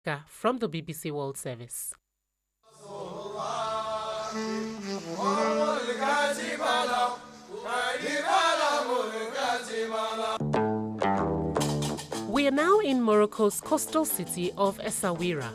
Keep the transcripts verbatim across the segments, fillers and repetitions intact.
From the B B C World Service. We are now in Morocco's coastal city of Essaouira.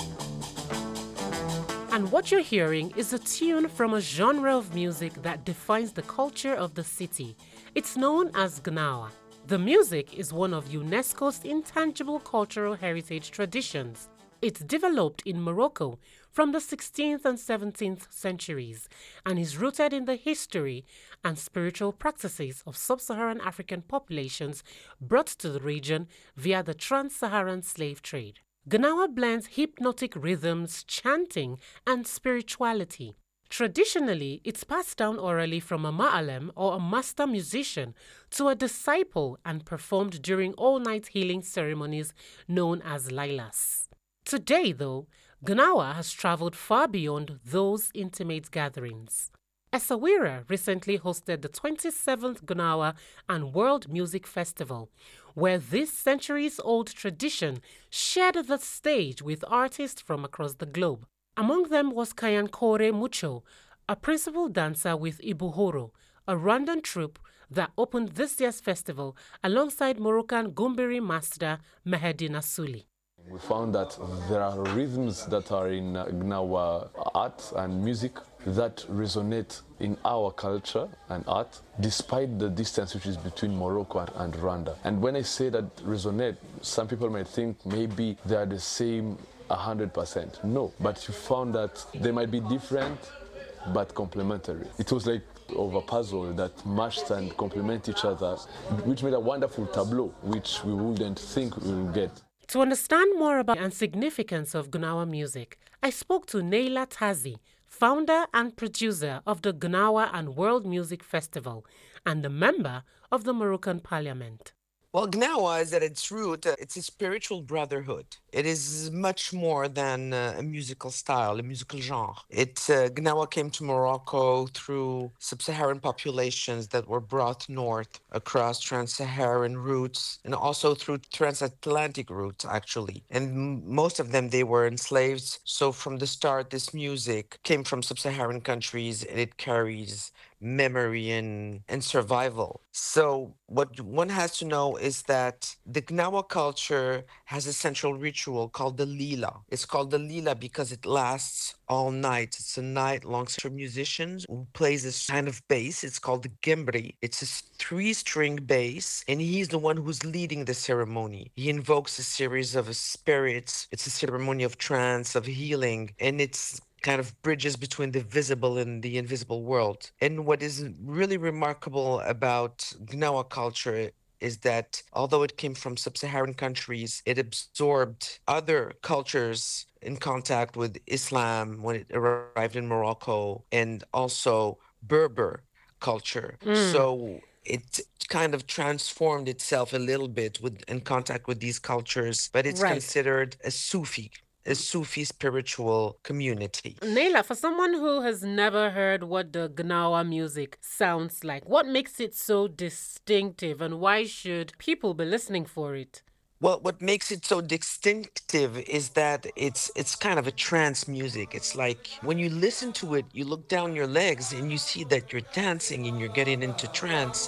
And what you're hearing is a tune from a genre of music that defines the culture of the city. It's known as Gnawa. The music is one of UNESCO's intangible cultural heritage traditions. It's developed in Morocco from the sixteenth and seventeenth centuries and is rooted in the history and spiritual practices of sub-Saharan African populations brought to the region via the trans-Saharan slave trade. Gnawa blends hypnotic rhythms, chanting, and spirituality. Traditionally, it's passed down orally from a ma'alem or a master musician to a disciple and performed during all-night healing ceremonies known as lailas. Today, though, Gnawa has traveled far beyond those intimate gatherings. Essaouira recently hosted the twenty-seventh Gnawa and World Music Festival, where this centuries-old tradition shared the stage with artists from across the globe. Among them was Kayankore Mucho, a principal dancer with Ibuhoro, a Rwandan troupe that opened this year's festival alongside Moroccan Gumbiri master Mehedi Nasuli. We found that there are rhythms that are in uh, Gnawa art and music that resonate in our culture and art, despite the distance which is between Morocco and, and Rwanda. And when I say that resonate, some people might think maybe they are the same one hundred percent. No, but you found that they might be different, but complementary. It was like of a puzzle that matched and complement each other, which made a wonderful tableau, which we wouldn't think we would get. To understand more about and significance of Gnawa music, I spoke to Neila Tazi, founder and producer of the Gnawa and World Music Festival and a member of the Moroccan Parliament. Well, Gnawa is at its root, uh, it's a spiritual brotherhood. It is much more than uh, a musical style, a musical genre. It uh, Gnawa came to Morocco through sub-Saharan populations that were brought north across trans-Saharan routes and also through transatlantic routes, actually. And m- most of them, they were enslaved. So from the start, this music came from sub-Saharan countries and it carries memory and, and survival. So what one has to know is that the Gnawa culture has a central ritual called the Lila. It's called the Lila because it lasts all night. It's a night-long for musicians who plays this kind of bass. It's called the Gembri. It's a three-string bass, and he's the one who's leading the ceremony. He invokes a series of spirits. It's a ceremony of trance, of healing, and it's kind of bridges between the visible and the invisible world. And what is really remarkable about Gnawa culture is that although it came from sub-Saharan countries, it absorbed other cultures in contact with Islam when it arrived in Morocco, and also Berber culture. Mm. So it kind of transformed itself a little bit with in contact with these cultures, but it's right. considered a Sufi a Sufi spiritual community. Neila, for someone who has never heard what the Gnawa music sounds like, what makes it so distinctive and why should people be listening for it? Well, what makes it so distinctive is that it's it's kind of a trance music. It's like when you listen to it, you look down your legs and you see that you're dancing and you're getting into trance.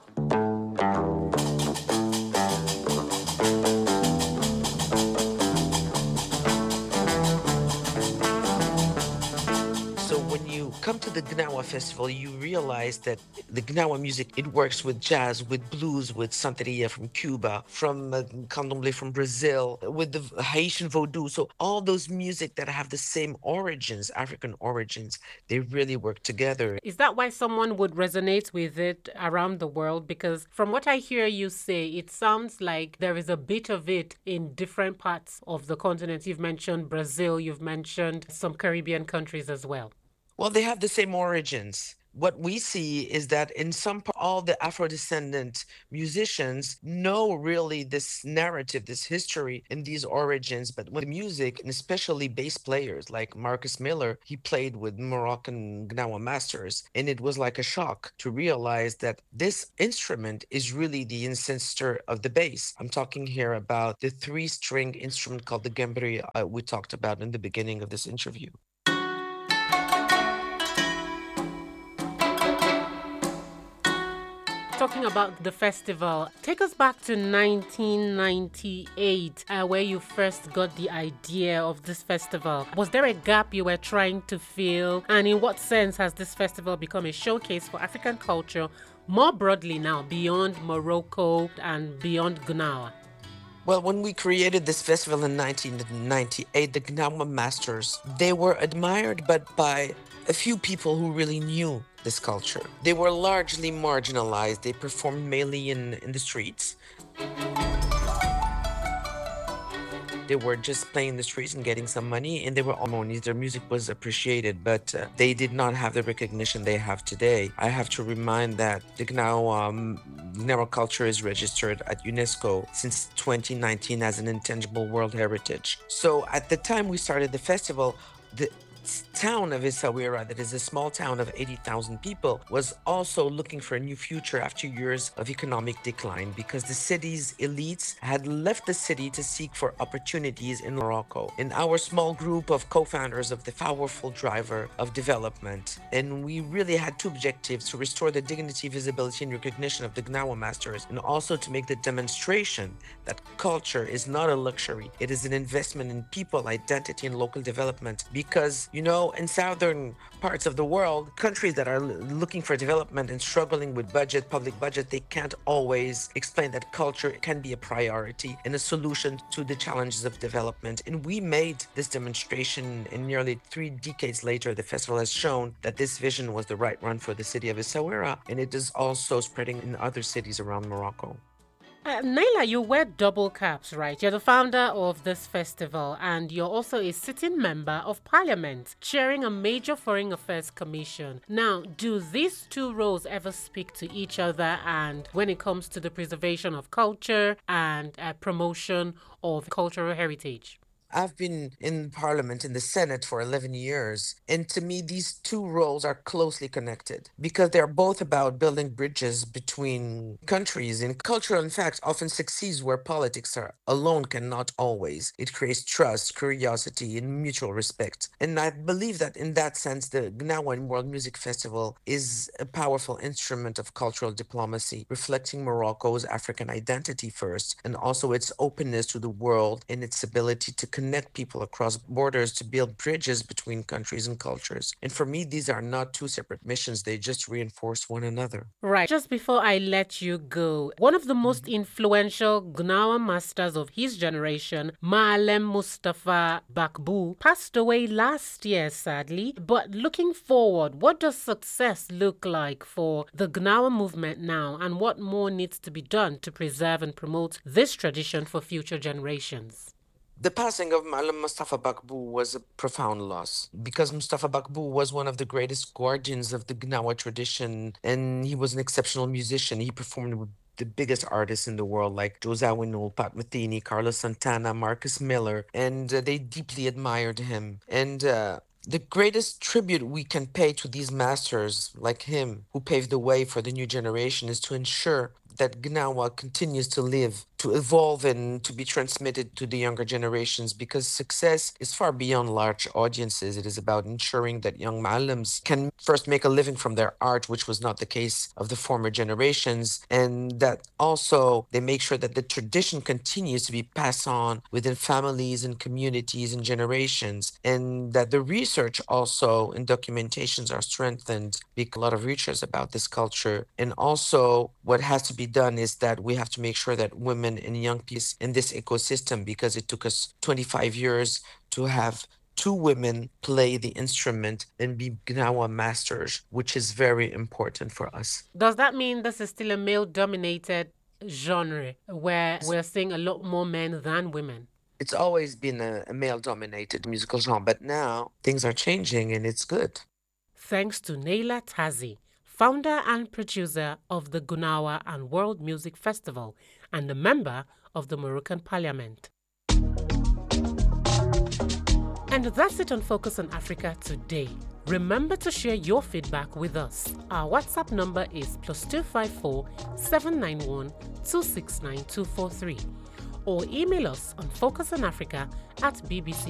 Come to the Gnawa Festival, you realize that the Gnawa music, it works with jazz, with blues, with Santeria from Cuba, from uh, Candomblé from Brazil, with the Haitian Vodou. So all those music that have the same origins, African origins, they really work together. Is that why someone would resonate with it around the world? Because from what I hear you say, it sounds like there is a bit of it in different parts of the continent. You've mentioned Brazil, you've mentioned some Caribbean countries as well. Well, they have the same origins. what we see is that in some part, all the Afro-descendant musicians know really this narrative, this history and these origins. But when the music, and especially bass players like Marcus Miller, he played with Moroccan Gnawa masters, and it was like a shock to realize that this instrument is really the ancestor of the bass. I'm talking here about the three-string instrument called the gambri uh, we talked about in the beginning of this interview. Talking about the festival, take us back to nineteen ninety-eight, uh, where you first got the idea of this festival. Was there a gap you were trying to fill? And in what sense has this festival become a showcase for African culture more broadly now, beyond Morocco and beyond Gnawa? Well, when we created this festival in nineteen ninety-eight, the Gnawa Masters, they were admired, but by a few people who really knew this culture. They were largely marginalized. They performed mainly in, in the streets. They were just playing in the streets and getting some money, and they were harmonious. Their music was appreciated, but uh, they did not have the recognition they have today. I have to remind that the Gnawa, um, Gnawa culture is registered at UNESCO since twenty nineteen as an intangible world heritage. So at the time we started the festival, the town of Essaouira, that is a small town of eighty thousand people, was also looking for a new future after years of economic decline because the city's elites had left the city to seek for opportunities in Morocco. In our small group of co-founders of the powerful driver of development, and we really had two objectives: to restore the dignity, visibility, and recognition of the Gnawa masters, and also to make the demonstration that culture is not a luxury. It is an investment in people, identity, and local development. Because, you know, in southern parts of the world, countries that are looking for development and struggling with budget, public budget, they can't always explain that culture can be a priority and a solution to the challenges of development. And we made this demonstration, and nearly three decades later, the festival has shown that this vision was the right one for the city of Essaouira, and it is also spreading in other cities around Morocco. Uh, Naila, you wear double caps, right? You're the founder of this festival, and you're also a sitting member of parliament, chairing a major foreign affairs commission. Now, do these two roles ever speak to each other, and when it comes to the preservation of culture and uh, promotion of cultural heritage? I've been in Parliament, in the Senate, for eleven years. And to me, these two roles are closely connected because they're both about building bridges between countries. And culture, in fact, often succeeds where politics are alone cannot always. It creates trust, curiosity, and mutual respect. And I believe that in that sense, the Gnawa World Music Festival is a powerful instrument of cultural diplomacy, reflecting Morocco's African identity first, and also its openness to the world and its ability to connect people across borders, to build bridges between countries and cultures. And for me, these are not two separate missions, they just reinforce one another. Right. Just before I let you go, one of the most influential Gnawa masters of his generation, Maalem Mustafa Bakbou, passed away last year, sadly. But looking forward, what does success look like for the Gnawa movement now, and what more needs to be done to preserve and promote this tradition for future generations? The passing of Maalem Mustafa Bakbou was a profound loss because Mustafa Bakbou was one of the greatest guardians of the Gnawa tradition, and he was an exceptional musician. He performed with the biggest artists in the world like Jose Awinul, Pat Metheny, Carlos Santana, Marcus Miller, and uh, they deeply admired him. And uh, the greatest tribute we can pay to these masters like him, who paved the way for the new generation, is to ensure that Gnawa continues to live, to evolve, and to be transmitted to the younger generations, because success is far beyond large audiences. It is about ensuring that young Ma'alems can first make a living from their art, which was not the case of the former generations, and that also they make sure that the tradition continues to be passed on within families and communities and generations, and that the research also and documentations are strengthened, because a lot of research about this culture. And also what has to be done is that we have to make sure that women and young people in this ecosystem, because it took us twenty-five years to have two women play the instrument and be Gnawa masters, which is very important for us. Does that mean this is still a male-dominated genre where we're seeing a lot more men than women? It's always been a, a male-dominated musical genre, but now things are changing and it's good. Thanks to Naila Tazi, founder and producer of the Gunawa and World Music Festival and a member of the Moroccan Parliament. And that's it on Focus on Africa today. Remember to share your feedback with us. Our WhatsApp number is plus two five four, seven nine one, two six nine two four three or email us on focusonafrica at b b c